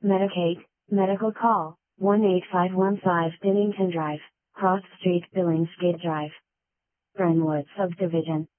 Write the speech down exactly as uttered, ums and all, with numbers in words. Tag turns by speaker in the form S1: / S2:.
S1: Medicaid, Medical Call, one eight five one five Billington Drive, Cross Street, Billingsgate Drive. Brentwood Subdivision.